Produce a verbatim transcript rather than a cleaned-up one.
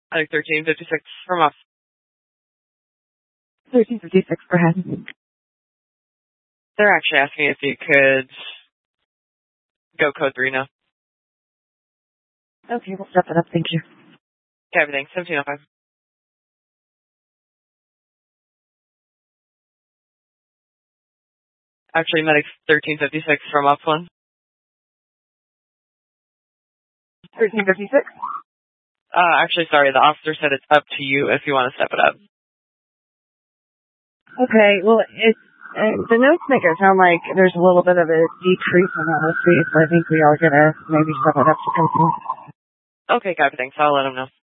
I think thirteen fifty-six from off. thirteen fifty-six, go ahead. They're actually asking if you could go code three now. Okay, we'll step it up. Thank you. Okay, everything. seventeen oh five. Actually, medic thirteen fifty-six from off one. thirteen fifty-six? Uh, actually, sorry, the officer said it's up to you if you want to step it up. Okay, well, it's, uh, the notes make it sound like there's a little bit of a decrease in that speed, so I think we are going to maybe step it up to come through. Okay, got it, thanks. I'll let him know.